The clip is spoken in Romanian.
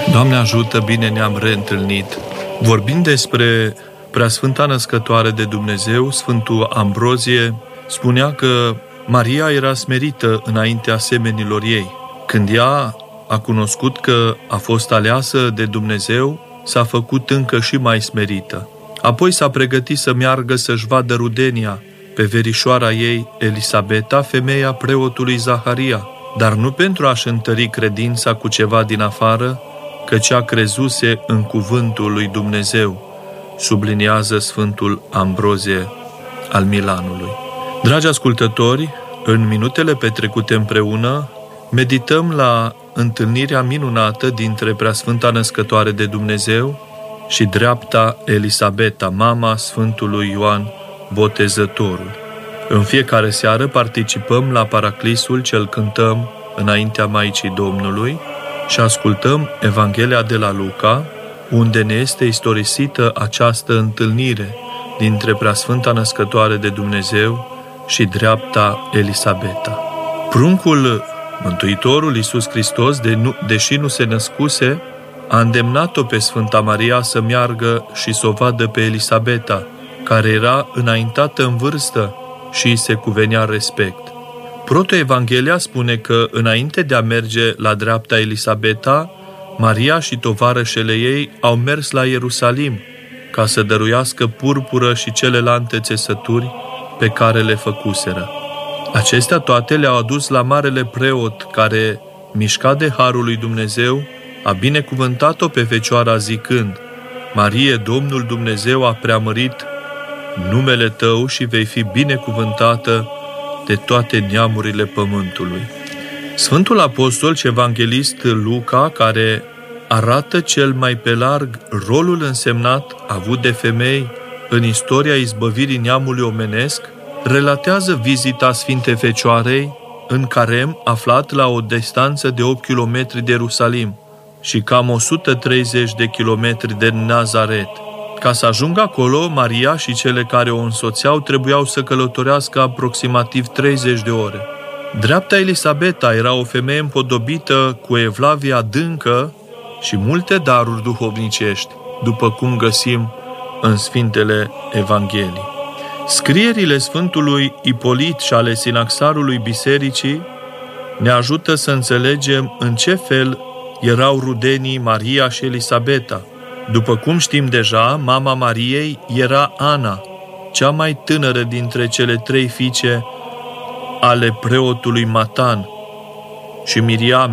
Doamne ajută, bine ne-am reîntâlnit. Vorbind despre Preasfânta Născătoare de Dumnezeu, Sfântul Ambrozie spunea că Maria era smerită înaintea semenilor ei. Când ea a cunoscut că a fost aleasă de Dumnezeu, s-a făcut încă și mai smerită. Apoi s-a pregătit să meargă să-și vadă rudenia pe verișoara ei, Elisabeta, femeia preotului Zaharia, dar nu pentru a-și întări credința cu ceva din afară, căci a crezuse în cuvântul lui Dumnezeu, subliniază Sfântul Ambrozie al Milanului. Dragi ascultători, în minutele petrecute împreună, medităm la întâlnirea minunată dintre Preasfânta Născătoare de Dumnezeu și dreapta Elisabeta, mama Sfântului Ioan Botezătorul. În fiecare seară participăm la Paraclisul ce-l cântăm înaintea Maicii Domnului și ascultăm Evanghelia de la Luca, unde ne este istorisită această întâlnire dintre Preasfânta Născătoare de Dumnezeu și dreapta Elisabeta. Pruncul Mântuitorul Iisus Hristos, deși nu se născuse, a îndemnat-o pe Sfânta Maria să meargă și să o vadă pe Elisabeta, care era înaintată în vârstă și îi se cuvenea respect. Protoevanghelia spune că, înainte de a merge la dreapta Elisabeta, Maria și tovarășele ei au mers la Ierusalim ca să dăruiască purpură și celelalte țesături pe care le făcuseră. Acestea toate le-au adus la marele preot, care, mișcat de harul lui Dumnezeu, a binecuvântat-o pe Fecioara zicând: Marie, Domnul Dumnezeu a preamărit numele tău și vei fi binecuvântată de toate neamurile pământului. Sfântul Apostol și Evanghelist Luca, care arată cel mai pe larg rolul însemnat avut de femei în istoria izbăvirii neamului omenesc, relatează vizita Sfintei Fecioarei în Carem, aflat la o distanță de 8 km de Ierusalim și cam 130 de kilometri de Nazaret. Ca să ajungă acolo, Maria și cele care o însoțeau trebuiau să călătorească aproximativ 30 de ore. Dreapta Elisabeta era o femeie împodobită cu evlavie adâncă și multe daruri duhovnicești, după cum găsim în Sfintele Evanghelii. Scrierile Sfântului Ipolit și ale Sinaxarului Bisericii ne ajută să înțelegem în ce fel erau rudenii Maria și Elisabeta. După cum știm deja, mama Mariei era Ana, cea mai tânără dintre cele 3 fiice ale preotului Matan, și Miriam,